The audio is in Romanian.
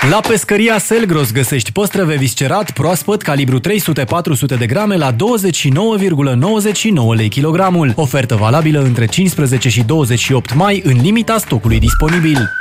La Pescăria Selgros găsești păstrăve viscerat proaspăt calibru 300-400 de grame la 29,99 lei kilogramul. Ofertă valabilă între 15 și 28 mai în limita stocului disponibil.